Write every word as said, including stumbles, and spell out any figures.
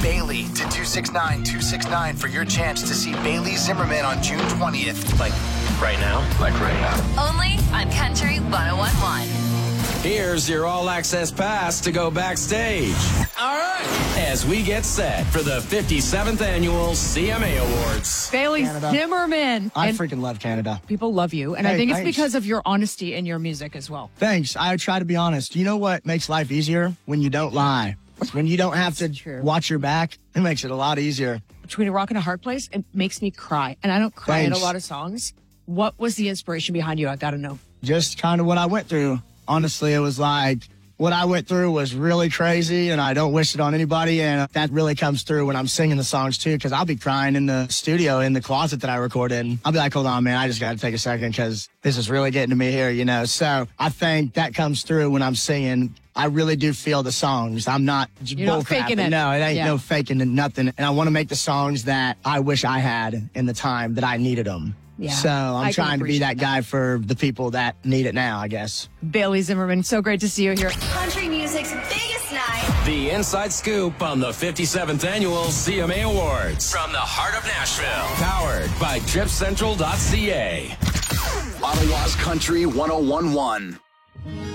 Bailey to two six nine two six nine for your chance to see Bailey Zimmerman on June twentieth. Like right now? Like right now. Only on Country one oh one point one. Here's your all-access pass to go backstage. All right. As we get set for the fifty-seventh Annual C M A Awards. Bailey Canada. Zimmerman. I And freaking love Canada. people love you. And I Hey, think it's thanks. because of your honesty in your music as well. Thanks. I try to be honest. You know what makes life easier? When you don't lie. When you don't have to true. watch your back, it makes it a lot easier. Between a rock and a hard place, it makes me cry. And I don't cry in Thanks. a lot of songs. What was the inspiration behind you? I got to know. Just kind of what I went through. Honestly, it was like what I went through was really crazy, and I don't wish it on anybody. And that really comes through when I'm singing the songs, too, because I'll be crying in the studio, in the closet that I record in. I'll be like, hold on, man, I just got to take a second because this is really getting to me here, you know. So I think that comes through when I'm singing. I really do feel the songs. I'm not You're not faking it. No, it ain't Yeah. no faking and nothing. And I want to make the songs that I wish I had in the time that I needed them. Yeah, So I'm I can trying to be appreciate that guy for the people that need it now, I guess. Bailey Zimmerman, so great to see you here. Country music's biggest night. The inside scoop on the fifty-seventh Annual C M A Awards. From the heart of Nashville. Powered by trip central dot c a. Ottawa's Country one oh one point one.